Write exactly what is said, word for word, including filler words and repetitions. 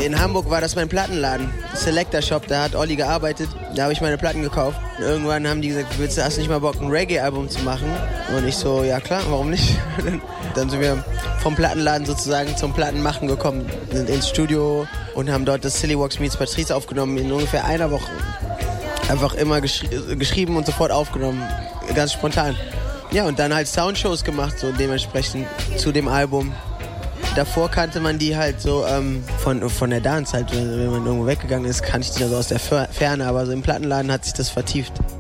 In Hamburg war das mein Plattenladen, Selector Shop, da hat Olli gearbeitet, da habe ich meine Platten gekauft. Und irgendwann haben die gesagt, willst du, hast du nicht mal Bock, ein Reggae-Album zu machen? Und ich so, ja klar, warum nicht? Dann sind wir vom Plattenladen sozusagen zum Plattenmachen gekommen, sind ins Studio und haben dort das Silly Walks Meets Patrice aufgenommen in ungefähr einer Woche. Einfach immer geschri- geschrieben und sofort aufgenommen, ganz spontan. Ja, und dann halt Soundshows gemacht, so dementsprechend zu dem Album. Davor kannte man die halt so ähm, von, von der Dance halt, wenn man irgendwo weggegangen ist, kannte ich die da so aus der Ferne, aber so im Plattenladen hat sich das vertieft.